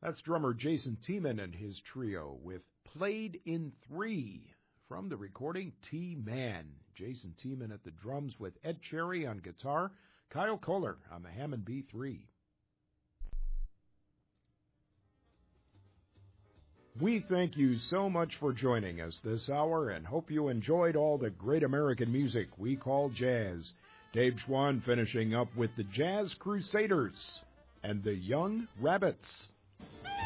That's drummer Jason Tiemann and his trio with Played in 3 from the recording T-Man. Jason Tiemann at the drums with Ed Cherry on guitar, Kyle Kohler on the Hammond B3. We thank you so much for joining us this hour and hope you enjoyed all the great American music we call jazz. Dave Schwann finishing up with the Jazz Crusaders and the Young Rabbits.